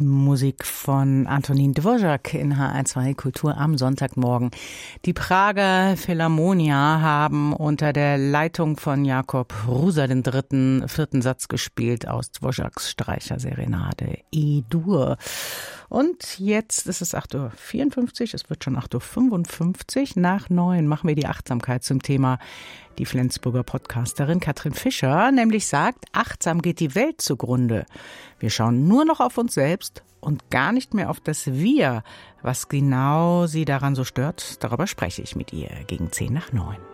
Musik von Antonín Dvořák in HR2 Kultur am Sonntagmorgen. Die Prager Philharmonia haben unter der Leitung von Jakob Hrusa den vierten Satz gespielt aus Dvořáks Streicherserenade E-Dur. Und jetzt ist es 8:54 Uhr, es wird schon 8:55 Uhr. Nach 9 machen wir die Achtsamkeit zum Thema. Die Flensburger Podcasterin Katrin Fischer nämlich sagt, achtsam geht die Welt zugrunde. Wir schauen nur noch auf uns selbst und gar nicht mehr auf das Wir. Was genau sie daran so stört, darüber spreche ich mit ihr gegen 8:50 Uhr.